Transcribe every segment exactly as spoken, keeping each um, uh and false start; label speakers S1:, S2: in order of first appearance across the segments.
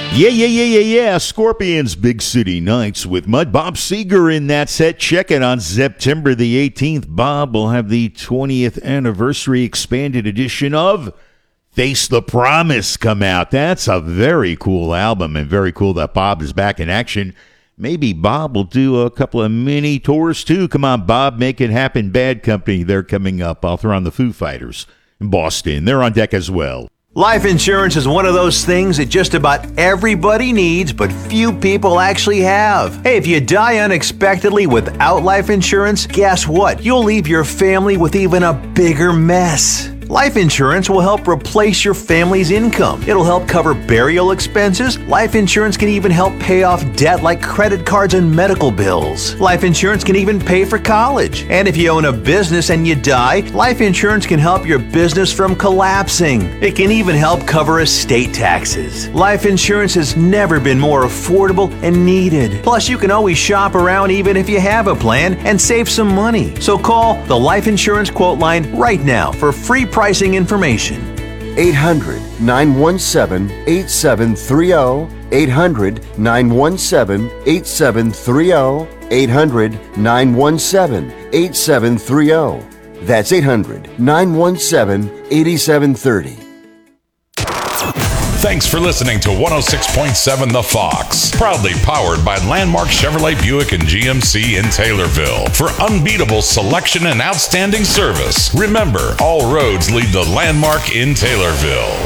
S1: Yeah, yeah, yeah, yeah, yeah. Scorpions Big City Nights with Mud. Bob Seger in that set. Check it on September the eighteenth. Bob will have the twentieth anniversary expanded edition of Face the Promise come out. That's a very cool album, and very cool that Bob is back in action. Maybe Bob will do a couple of mini tours too. Come on, Bob, make it happen. Bad Company, they're coming up. I'll throw on the Foo Fighters in Boston. They're on deck as well.
S2: Life insurance is one of those things that just about everybody needs, but few people actually have. Hey, if you die unexpectedly without life insurance, guess what? You'll leave your family with even a bigger mess. Life insurance will help replace your family's income. It'll help cover burial expenses. Life insurance can even help pay off debt like credit cards and medical bills. Life insurance can even pay for college. And if you own a business and you die, life insurance can help your business from collapsing. It can even help cover estate taxes. Life insurance has never been more affordable and needed. Plus, you can always shop around even if you have a plan and save some money. So call the Life Insurance Quote Line right now for free pricing information.
S3: eight hundred, nine one seven, eight seven three zero. eight hundred, nine one seven, eight seven three zero. eight hundred, nine one seven, eight seven three zero. That's eight hundred, nine one seven, eight seven three zero.
S4: Thanks for listening to one oh six point seven The Fox, proudly powered by Landmark Chevrolet Buick and G M C in Taylorville. For unbeatable selection and outstanding service, remember, all roads lead to Landmark in Taylorville.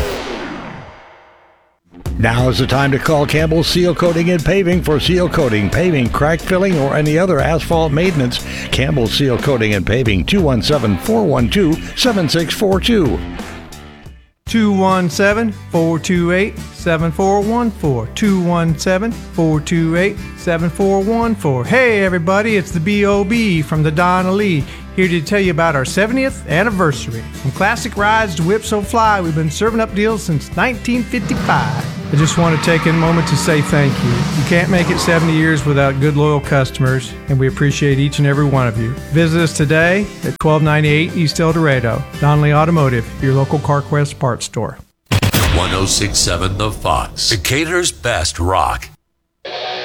S5: Now is the time to call Campbell Seal Coating and Paving for seal coating, paving, crack filling, or any other asphalt maintenance. Campbell Seal Coating and Paving, two one seven, four one two, seven six four two.
S6: two one seven, four two eight, seven four one four. two one seven, four two eight, seven four one four. Hey everybody, it's the B O B from the Donna Lee, here to tell you about our seventieth anniversary. From classic rides to Whip So Fly, we've been serving up deals since nineteen fifty-five. I just want to take a moment to say thank you. You can't make it seventy years without good, loyal customers, and we appreciate each and every one of you. Visit us today at twelve ninety-eight East El Dorado. Donnelly Automotive, your local CarQuest parts store.
S7: one oh six point seven The Fox, Decatur's best rock,